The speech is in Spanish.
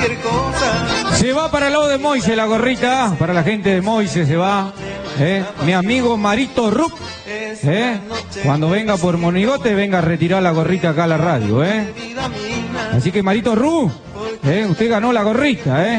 Se va para el lado de Moise la gorrita, para la gente de Moise se va. Mi amigo Marito Rup, cuando venga por Monigote, venga a retirar la gorrita acá a la radio. Así que Marito Rup, usted ganó la gorrita.